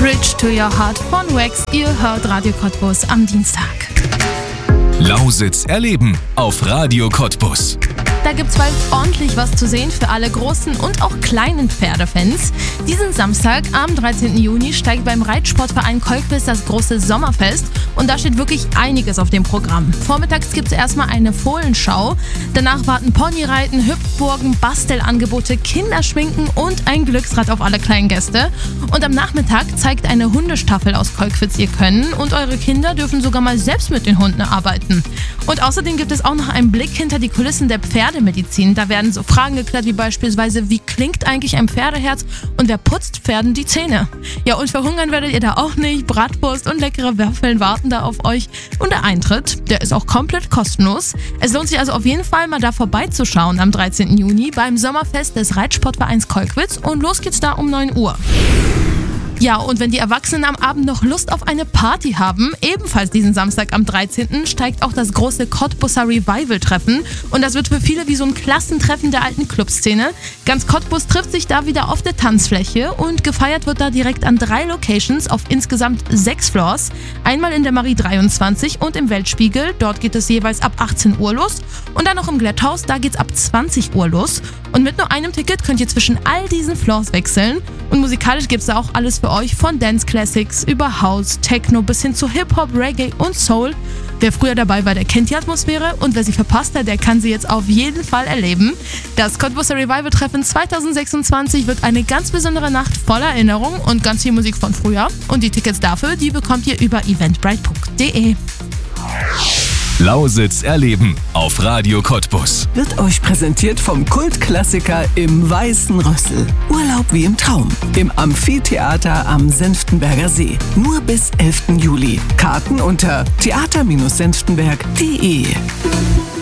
Bridge to Your Heart von Wax. Ihr hört Radio Cottbus am Dienstag. Lausitz erleben auf Radio Cottbus. Da gibt's bald ordentlich was zu sehen für alle großen und auch kleinen Pferdefans. Diesen Samstag, am 13. Juni, steigt beim Reitsportverein Kolkwitz das große Sommerfest und da steht wirklich einiges auf dem Programm. Vormittags gibt's erstmal eine Fohlenschau, danach warten Ponyreiten, Hüpfburgen, Bastelangebote, Kinderschminken und ein Glücksrad auf alle kleinen Gäste. Und am Nachmittag zeigt eine Hundestaffel aus Kolkwitz ihr Können und eure Kinder dürfen sogar mal selbst mit den Hunden arbeiten. Und außerdem gibt es auch noch einen Blick hinter die Kulissen der Pferdemedizin. Da werden so Fragen geklärt wie beispielsweise, wie klingt eigentlich ein Pferdeherz und wer putzt Pferden die Zähne? Ja, und verhungern werdet ihr da auch nicht. Bratwurst und leckere Waffeln warten da auf euch. Und der Eintritt, der ist auch komplett kostenlos. Es lohnt sich also auf jeden Fall mal da vorbeizuschauen am 13. Juni beim Sommerfest des Reitsportvereins Kolkwitz und los geht's da um 9 Uhr. Ja, und wenn die Erwachsenen am Abend noch Lust auf eine Party haben, ebenfalls diesen Samstag am 13. steigt auch das große Cottbuser Revival-Treffen. Und das wird für viele wie so ein Klassentreffen der alten Clubszene. Ganz Cottbus trifft sich da wieder auf der Tanzfläche und gefeiert wird da direkt an 3 Locations auf insgesamt 6 Floors. Einmal in der Marie 23 und im Weltspiegel, dort geht es jeweils ab 18 Uhr los. Und dann noch im Glätthaus, da geht's ab 20 Uhr los. Und mit nur einem Ticket könnt ihr zwischen all diesen Floors wechseln. Und musikalisch gibt's da auch alles für euch, von Dance Classics über House, Techno bis hin zu Hip-Hop, Reggae und Soul. Wer früher dabei war, der kennt die Atmosphäre und wer sie verpasst hat, der kann sie jetzt auf jeden Fall erleben. Das Cottbuser Revival-Treffen 2026 wird eine ganz besondere Nacht voller Erinnerung und ganz viel Musik von früher. Und die Tickets dafür, die bekommt ihr über eventbrite.de. Lausitz erleben auf Radio Cottbus. Wird euch präsentiert vom Kultklassiker im Weißen Rössel. Urlaub wie im Traum. Im Amphitheater am Senftenberger See. Nur bis 11. Juli. Karten unter theater-senftenberg.de.